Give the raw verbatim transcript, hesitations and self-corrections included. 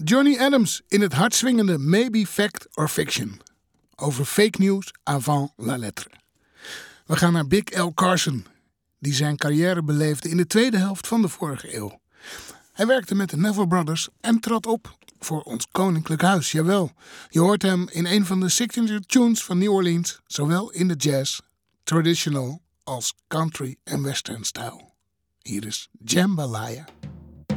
Johnny Adams in het hartswingende Maybe Fact or Fiction. Over fake news avant la lettre. We gaan naar Big Al Carson, die zijn carrière beleefde in de tweede helft van de vorige eeuw. Hij werkte met de Neville Brothers en trad op voor ons koninklijk huis, jawel. Je hoort hem in een van de signature tunes van New Orleans, zowel in de jazz, traditional als country en western stijl. Hier is Jambalaya.